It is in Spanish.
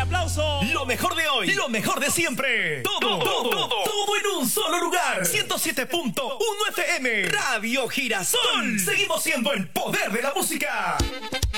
aplauso. Lo mejor de hoy, lo mejor de siempre. Todo en un solo lugar. 107.1 FM. Radio Girasol. Seguimos siendo el poder de la música.